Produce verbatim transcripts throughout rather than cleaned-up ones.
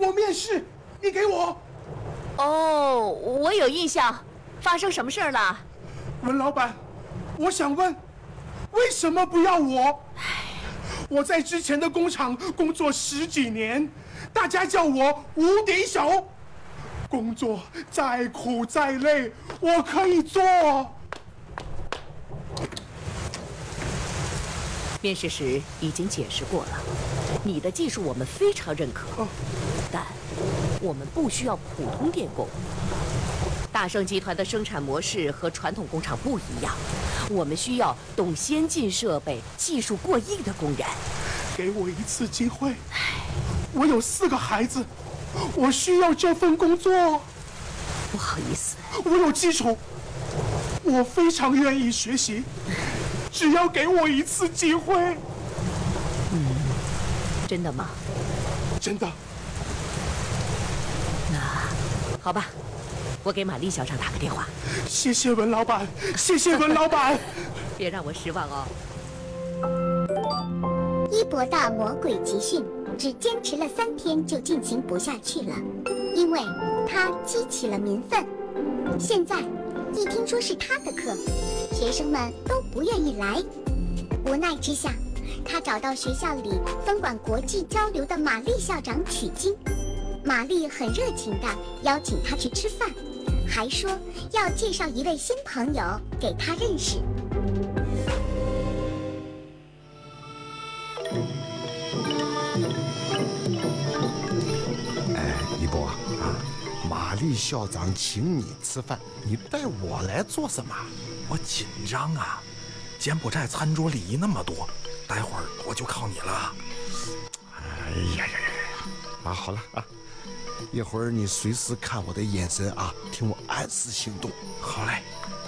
我面试，你给我。 哦，我有印象，发生什么事儿了？ 文老板，我想问，为什么不要我？我在之前的工厂工作十几年，大家叫我无敌手，工作再苦再累，我可以做。 面试时已经解释过了，你的技术我们非常认可， 哦、 但我们不需要普通电工。大盛集团的生产模式和传统工厂不一样，我们需要懂先进设备、技术过硬的工人。 给我一次机会，我有四个孩子，我需要这份工作。 不好意思， 我有基础，我非常愿意学习，只要给我一次机会。 嗯，真的吗？ 真的。 那好吧，我给玛丽校长打个电话。 谢谢文老板，谢谢文老板。 别让我失望哦。 伊博的魔鬼集训只坚持了三天就进行不下去了，因为他激起了民愤。现在一听说是他的课，学生们都不愿意来。无奈之下，他找到学校里分管国际交流的玛丽校长取经。玛丽很热情地邀请他去吃饭，还说要介绍一位新朋友给他认识。 哎，一博啊，玛丽校长请你吃饭，你带我来做什么？ 我紧张啊，柬埔寨餐桌礼仪那么多，待会儿我就靠你了。 哎呀呀呀！啊，好了啊，一会儿你随时看我的眼神啊，听我按时行动。 好嘞。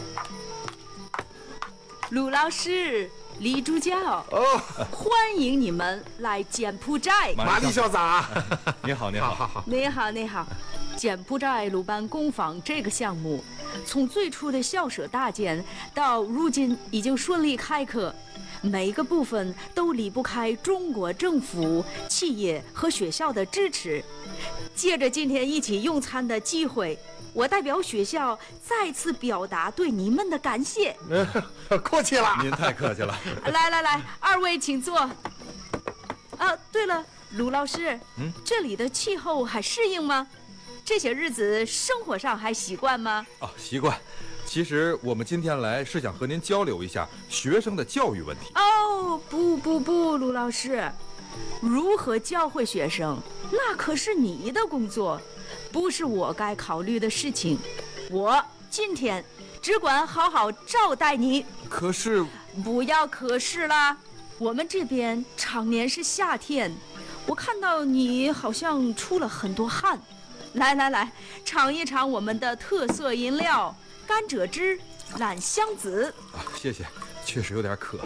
鲁老师、李主教，哦，欢迎你们来柬埔寨。 玛丽校长， 你好，你好， 好好， 你好，你好。柬埔寨鲁班工坊这个项目，从最初的校舍搭建到如今已经顺利开课，每个部分都离不开中国政府、企业和学校的支持。借着今天一起用餐的机会，我代表学校再次表达对你们的感谢。 呃，客气了， 您太客气了。 来来来，二位请坐。啊，对了，卢老师，嗯，这里的气候还适应吗？这些日子生活上还习惯吗？ 哦，习惯。其实我们今天来是想和您交流一下学生的教育问题。 哦，不不不，卢老师，如何教会学生，那可是你的工作，不是我该考虑的事情。我今天只管好好招待你。 可是， 不要可是啦，我们这边常年是夏天，我看到你好像出了很多汗。来来来，尝一尝我们的特色饮料甘蔗汁榄香子。 啊，谢谢，确实有点渴。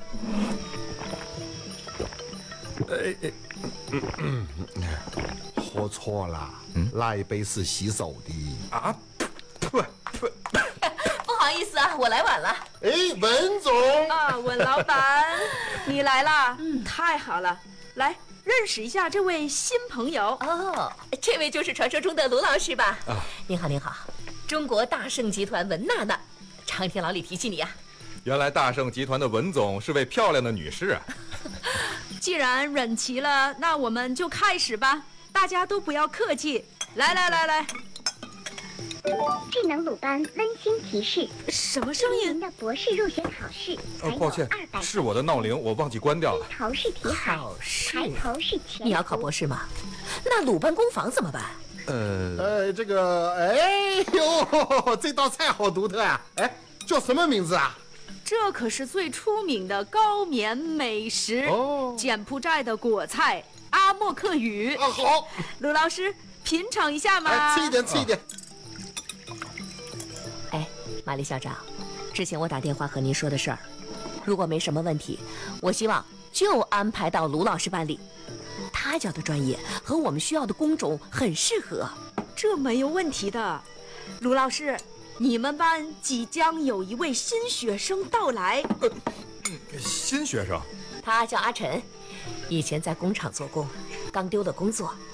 哎哎，嗯嗯嗯，喝错了，嗯，那一杯是洗手的啊。不不， 不好意思啊，我来晚了。 哎，文总啊，文老板，你来啦，嗯，太好了，来。认识一下这位新朋友哦，这位就是传说中的卢老师吧？ 啊， 您好，您好，中国大盛集团文娜娜，常听老李提起你呀、啊。 原来大盛集团的文总是位漂亮的女士啊。 既然忍齐了，那我们就开始吧，大家都不要客气。来来来来。 智能鲁班温馨提示： 什么声音？ 您的博士入学考试哦，抱歉，是我的闹铃，我忘记关掉了。 头是题海， 考试， 抬头是前。 你要考博士吗？那鲁班工坊怎么办？ 呃呃，这个，哎呦，这道菜好独特啊！哎，叫什么名字啊？ 这可是最出名的高棉美食哦，柬埔寨的果菜阿莫克语。 啊，好， 鲁老师品尝一下嘛。 哎，吃一点，吃一点。 哎，玛丽校长，之前我打电话和您说的事儿，如果没什么问题，我希望就安排到卢老师班里。他教的专业和我们需要的工种很适合， 这没有问题的。卢老师，你们班即将有一位新学生到来。 呃，新学生？ 他叫阿晨，以前在工厂做工，刚丢了工作，